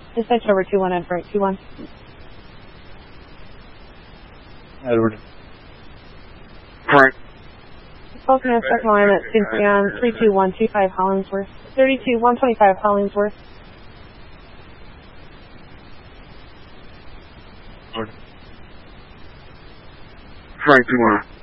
Dispatch over 21 at Frank 21. Edward. Frank. Falcon S. Second line at Cynthia 32125 Hollingsworth. 32125 Hollingsworth. Frank 21.